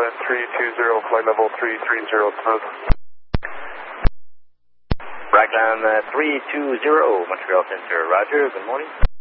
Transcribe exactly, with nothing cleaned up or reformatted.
Raglan three two zero, flight level three three zero, smooth. Raglan uh, three two zero, Montreal Center, roger, good morning.